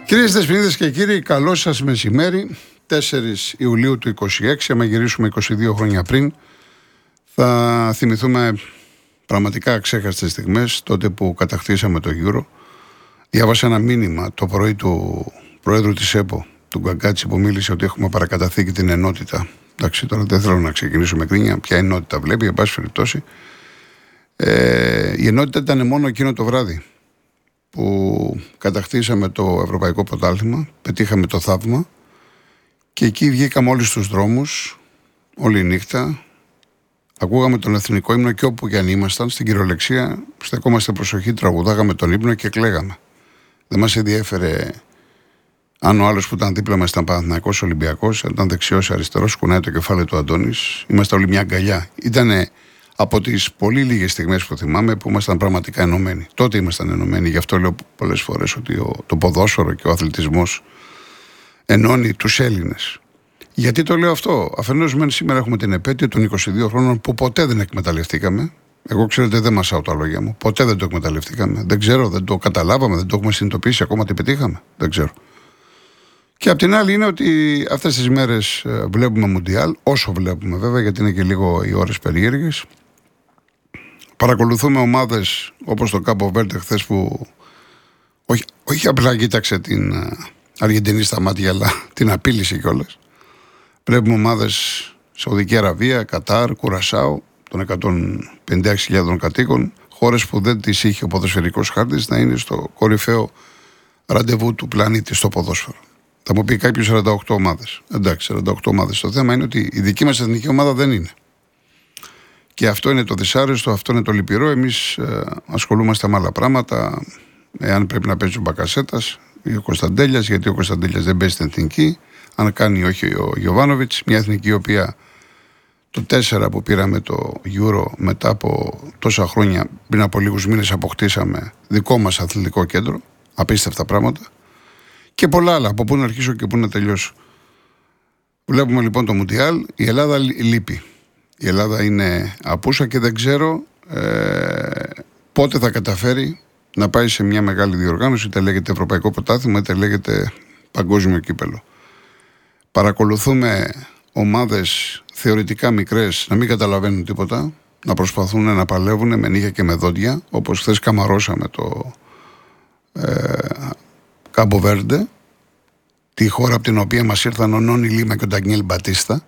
Κυρίες Δεσποινίδες και κύριοι, καλό σας μεσημέρι. 4 Ιουλίου του 26, άμα γυρίσουμε 22 χρόνια πριν, θα θυμηθούμε πραγματικά αξέχαστες στιγμές, τότε που κατακτήσαμε το Euro. Διάβασα ένα μήνυμα το πρωί του Προέδρου της ΕΠΟ, του Γκαγκάτση, που μίλησε ότι έχουμε παρακαταθήκη την ενότητα. Εντάξει, τώρα δεν θέλω να ξεκινήσω με κρίνια, ποια ενότητα βλέπει, εν πάση περιπτώσει. Η ενότητα ήταν μόνο εκείνο το βράδυ που κατακτήσαμε το Ευρωπαϊκό Πρωτάθλημα, πετύχαμε το θαύμα και εκεί βγήκαμε όλοι στους δρόμους, όλη η νύχτα, ακούγαμε τον εθνικό ύμνο και όπου και αν ήμασταν, στην κυριολεξία στεκόμαστε προσοχή, τραγουδάγαμε τον ύμνο και κλαίγαμε. Δεν μας ενδιέφερε αν ο άλλος που ήταν δίπλα μας ήταν Παναθηναϊκός, Ολυμπιακός, αν ήταν δεξιός, αριστερός, κουνάει το κεφάλι του Αντώνης. Είμαστε όλοι μια αγκαλιά. Ήτανε από τις πολύ λίγες στιγμές που θυμάμαι που ήμασταν πραγματικά ενωμένοι. Τότε ήμασταν ενωμένοι. Γι' αυτό λέω πολλές φορές ότι το ποδόσφαιρο και ο αθλητισμός ενώνει τους Έλληνες. Γιατί το λέω αυτό? Αφενός μεν σήμερα έχουμε την επέτειο των 22 χρόνων που ποτέ δεν εκμεταλλευτήκαμε. Εγώ ξέρετε δεν μασάω τα λόγια μου. Ποτέ δεν το εκμεταλλευτήκαμε. Δεν ξέρω, δεν το καταλάβαμε, δεν το έχουμε συνειδητοποιήσει ακόμα τι πετύχαμε. Δεν ξέρω. Και απ' την άλλη είναι ότι αυτές τις μέρες βλέπουμε Μουντιάλ, όσο βλέπουμε βέβαια, γιατί είναι και λίγο οι ώρες περίεργες. Παρακολουθούμε ομάδες όπως το Κάμπο Βέρντε χθες που όχι απλά κοίταξε την Αργεντινή στα μάτια, αλλά την απείλησε κιόλας. Βλέπουμε ομάδες Σαουδική Αραβία, Κατάρ, Κουρασάο, των 156.000 κατοίκων, χώρες που δεν τις είχε ο ποδοσφαιρικός χάρτης να είναι στο κορυφαίο ραντεβού του πλανήτη στο ποδόσφαιρο. Θα μου πει κάποιος 48 ομάδες. Εντάξει, 48 ομάδες. Το θέμα είναι ότι η δική μας εθνική ομάδα δεν είναι. Και αυτό είναι το δυσάρεστο, αυτό είναι το λυπηρό. Εμείς ασχολούμαστε με άλλα πράγματα. Εάν πρέπει να παίζει ο Μπακασέτας ή ο Κωνσταντέλιας, γιατί ο Κωνσταντέλιας δεν παίζει στην εθνική. Αν κάνει όχι ο Γιοβάνοβιτς, μια εθνική η οποία το 4 που πήραμε το Euro μετά από τόσα χρόνια, πριν από λίγους μήνες αποκτήσαμε δικό μας αθλητικό κέντρο. Απίστευτα πράγματα. Και πολλά άλλα, από πού να αρχίσω και πού να τελειώσω. Βλέπουμε λοιπόν το Μουντιάλ, η Ελλάδα λείπει. Η Ελλάδα είναι απούσα και δεν ξέρω πότε θα καταφέρει να πάει σε μια μεγάλη διοργάνωση, είτε λέγεται Ευρωπαϊκό Πρωτάθλημα, είτε λέγεται Παγκόσμιο Κύπελο. Παρακολουθούμε ομάδες θεωρητικά μικρές να μην καταλαβαίνουν τίποτα, να προσπαθούν να παλεύουν με νύχια και με δόντια, όπως χθες καμαρώσαμε το Κάμπο Βέρντε, τη χώρα από την οποία μας ήρθαν ο Νόνι Λίμα και ο Ντανιέλ Μπατίστα.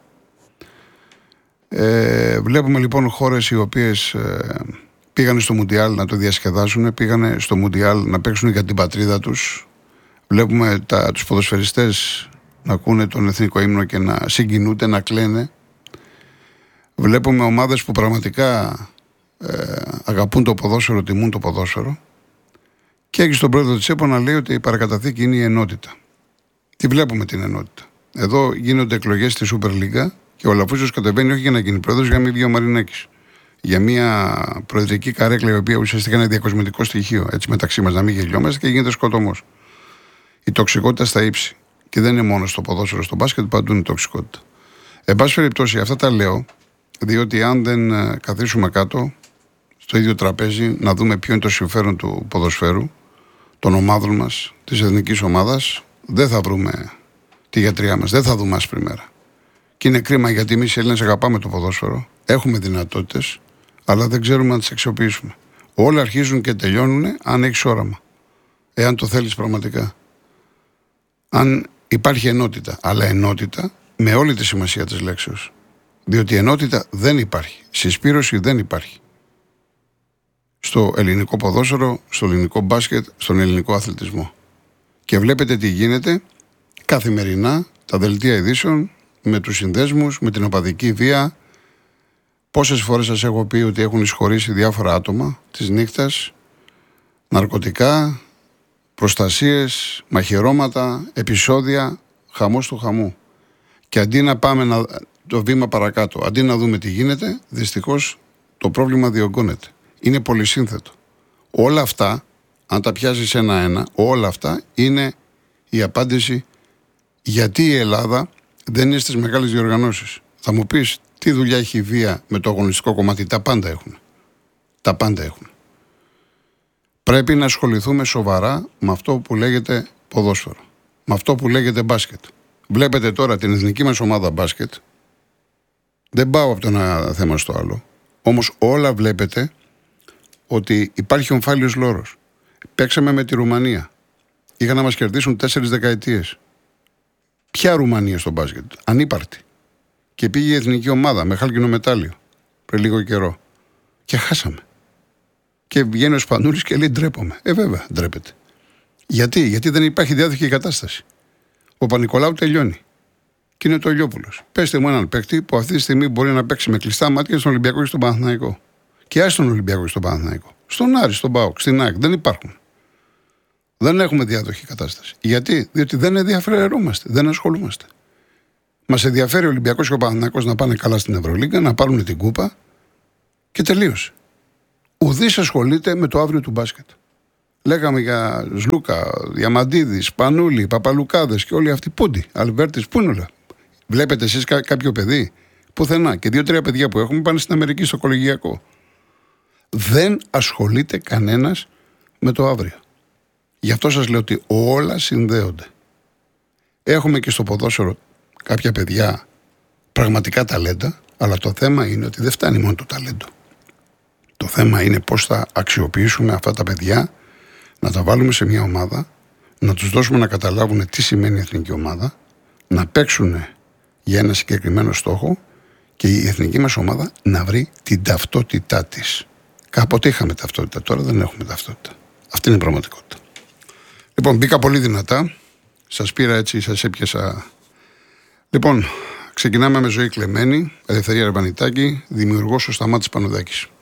Βλέπουμε λοιπόν χώρες οι οποίες πήγανε στο Μουντιάλ να το διασκεδάσουν, πήγανε στο Μουντιάλ να παίξουν για την πατρίδα τους. Βλέπουμε τους ποδοσφαιριστές να ακούνε τον εθνικό ύμνο και να συγκινούνται, να κλαίνε. Βλέπουμε ομάδες που πραγματικά αγαπούν το ποδόσφαιρο, τιμούν το ποδόσφαιρο. Και έχει στον πρόεδρο της ΕΠΟ να λέει ότι η παρακαταθήκη είναι η ενότητα. Τι βλέπουμε την ενότητα? Εδώ γίνονται εκλογές στη Σούπερ Λίγκα και ο Λαφούζος κατεβαίνει όχι για να γίνει πρόεδρος, για να μην βγει ο Μαρινάκης. Για μια προεδρική καρέκλα η οποία ουσιαστικά είναι διακοσμητικό στοιχείο. Έτσι μεταξύ μας, να μην γελιόμαστε, και γίνεται σκοτωμός. Η τοξικότητα στα ύψη. Και δεν είναι μόνο στο ποδόσφαιρο, στο μπάσκετ, παντού είναι η τοξικότητα. Εν πάση περιπτώσει, αυτά τα λέω, διότι αν δεν καθίσουμε κάτω στο ίδιο τραπέζι να δούμε ποιο είναι το συμφέρον του ποδοσφαίρου, των ομάδων μας, της εθνικής ομάδας, δεν θα βρούμε τη γιατριά μας, δεν θα δούμε άσπρη μέρα. Και είναι κρίμα, γιατί εμείς οι Έλληνες αγαπάμε το ποδόσφαιρο, έχουμε δυνατότητες, αλλά δεν ξέρουμε να τις αξιοποιήσουμε. Όλα αρχίζουν και τελειώνουν αν έχεις όραμα. Εάν το θέλεις πραγματικά. Αν υπάρχει ενότητα, αλλά ενότητα με όλη τη σημασία της λέξεως. Διότι ενότητα δεν υπάρχει. Συσπήρωση δεν υπάρχει. Στο ελληνικό ποδόσφαιρο, στο ελληνικό μπάσκετ, στον ελληνικό αθλητισμό. Και βλέπετε τι γίνεται καθημερινά, τα δελτία ειδήσεων, με τους συνδέσμους, με την οπαδική βία. Πόσες φορές σας έχω πει ότι έχουν εισχωρήσει διάφορα άτομα της νύχτας, ναρκωτικά, προστασίες, μαχαιρώματα, επεισόδια, χαμός του χαμού. Και αντί να πάμε το βήμα παρακάτω, αντί να δούμε τι γίνεται, δυστυχώς το πρόβλημα διωγγώνεται. Είναι πολυσύνθετο. Όλα αυτά, αν τα πιάσεις ένα-ένα, όλα αυτά είναι η απάντηση γιατί η Ελλάδα δεν είναι στις μεγάλες διοργανώσεις. Θα μου πεις, τι δουλειά έχει η βία με το αγωνιστικό κομμάτι? Τα πάντα έχουν. Τα πάντα έχουν. Πρέπει να ασχοληθούμε σοβαρά με αυτό που λέγεται ποδόσφαιρο. με αυτό που λέγεται μπάσκετ. Βλέπετε τώρα την εθνική μας ομάδα μπάσκετ. Δεν πάω από το ένα θέμα στο άλλο. Όμως όλα βλέπετε ότι υπάρχει ομφάλιος λόρος. Παίξαμε με τη Ρουμανία. Είχαν να μας κερδίσουν 4 δεκαετίες. Ποια Ρουμανία στο μπάσκετ? Ανύπαρκτη. Και πήγε η εθνική ομάδα με χάλκινο μετάλλιο πριν λίγο καιρό. Και χάσαμε. Και βγαίνει ο Σπανούλης και λέει ντρέπομαι. Βέβαια, ντρέπεται. Γιατί δεν υπάρχει διάδοχη κατάσταση. Ο Παπα-Νικολάου τελειώνει. Και είναι το Ηλιόπουλος. Πέστε μου έναν παίκτη που αυτή τη στιγμή μπορεί να παίξει με κλειστά μάτια στον Ολυμπιακό και στον Παναθηναϊκό. Και άσε τον Ολυμπιακό και στον Παναθηναϊκό. Στον Άρη, στον ΠΑΟΚ, στην ΑΕΚ. Δεν υπάρχουν. Δεν έχουμε διάδοχη κατάσταση. Γιατί? Διότι δεν ενδιαφερόμαστε, δεν ασχολούμαστε. Μας ενδιαφέρει ο Ολυμπιακός και ο Παναθηναϊκός να πάνε καλά στην Ευρωλίγκα, να πάρουν την κούπα και τελείωσε. Ουδής ασχολείται με το αύριο του μπάσκετ. Λέγαμε για Σλούκα, Διαμαντίδη, Σπανούλη, Παπαλουκάδες και όλοι αυτοί. Πούντι, Αλβέρτης, πού είναι όλα? Βλέπετε εσείς κάποιο παιδί? Πουθενά. Και 2-3 παιδιά που έχουμε πάνε στην Αμερική στο κολεγιακό. Δεν ασχολείται κανένας με το αύριο. Γι' αυτό σας λέω ότι όλα συνδέονται. Έχουμε και στο ποδόσφαιρο κάποια παιδιά πραγματικά ταλέντα, αλλά το θέμα είναι ότι δεν φτάνει μόνο το ταλέντο. Το θέμα είναι πώς θα αξιοποιήσουμε αυτά τα παιδιά, να τα βάλουμε σε μια ομάδα, να τους δώσουμε να καταλάβουν τι σημαίνει η εθνική ομάδα, να παίξουν για ένα συγκεκριμένο στόχο και η εθνική μας ομάδα να βρει την ταυτότητά της. Κάποτε είχαμε ταυτότητα, τώρα δεν έχουμε ταυτότητα. Αυτή είναι η πραγματικότητα. Λοιπόν, μπήκα πολύ δυνατά. Σας πήρα έτσι, σας έπιασα. Λοιπόν, ξεκινάμε με Ζωή Κλεμμένη, Ελευθερία Ρεβανιτάκη, δημιουργός ο Σταμάτης Πανουδάκης.